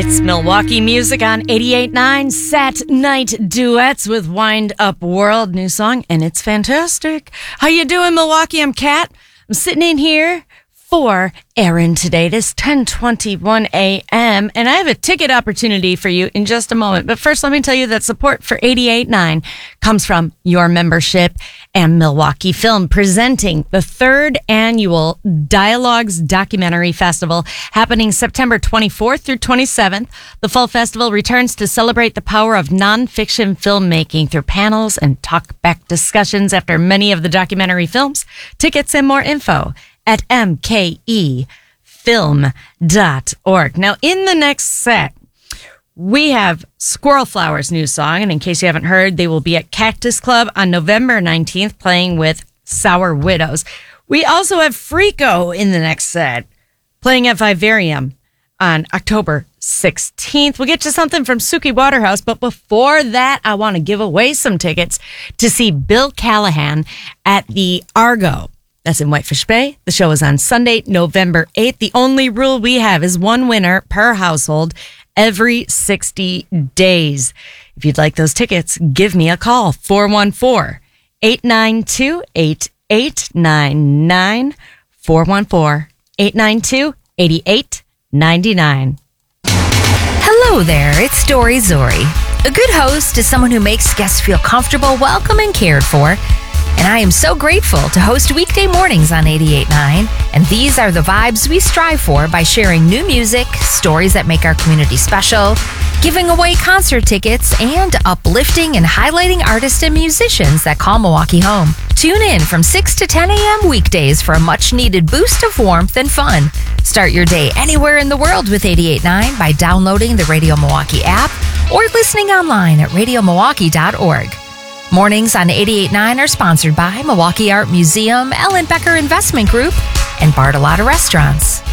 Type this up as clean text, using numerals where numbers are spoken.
It's Milwaukee music on 88.9 Sat Night Duets with Wind Up World. New song, and it's fantastic. How you doing, Milwaukee? I'm Kat. I'm sitting in here for Aaron today. It is 10:21 a.m., and I have a ticket opportunity for you in just a moment. But first, let me tell you that support for 88.9 comes from your membership and Milwaukee Film, presenting the third annual Dialogues Documentary Festival, happening September 24th through 27th. The fall festival returns to celebrate the power of nonfiction filmmaking through panels and talk-back discussions after many of the documentary films. Tickets and more info at mkefilm.org. Now, in the next set, we have Squirrel Flower's new song, and in case you haven't heard, they will be at Cactus Club on November 19th playing with Sour Widows. We also have Freako in the next set, playing at Vivarium on October 16th. We'll get to something from Suki Waterhouse, but before that, I want to give away some tickets to see Bill Callahan at the Argo. That's in Whitefish Bay. The show is on Sunday, November 8th. The only rule we have is one winner per household every 60 days. If you'd like those tickets, give me a call. 414-892-8899. 414-892-8899. Hello there, it's Dory Zori. A good host is someone who makes guests feel comfortable, welcome, and cared for. And I am so grateful to host weekday mornings on 88.9. And these are the vibes we strive for by sharing new music, stories that make our community special, giving away concert tickets, and uplifting and highlighting artists and musicians that call Milwaukee home. Tune in from 6 to 10 a.m. weekdays for a much-needed boost of warmth and fun. Start your day anywhere in the world with 88.9 by downloading the Radio Milwaukee app or listening online at radiomilwaukee.org. Mornings on 88.9 are sponsored by Milwaukee Art Museum, Ellen Becker Investment Group, and Bartolotta Restaurants.